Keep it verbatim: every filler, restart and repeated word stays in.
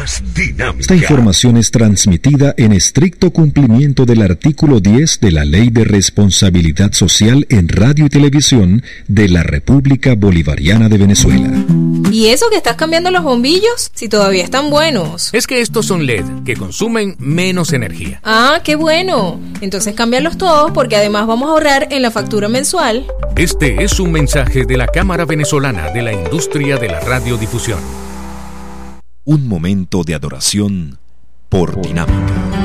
más dinámica. Esta información es transmitida en estricto cumplimiento del artículo diez de la Ley de Responsabilidad Social en Radio y Televisión de la República Bolivariana de Venezuela. ¿Y eso que estás cambiando los bombillos? Si todavía están buenos. Es que estos son L E D, que consumen menos energía. Ah, qué bueno. Entonces cámbialos todos porque además vamos a ahorrar en la factura mensual. Este es un mensaje de la Cámara Venezolana de la Industria de la Radiodifusión. Un momento de adoración por Dinámica.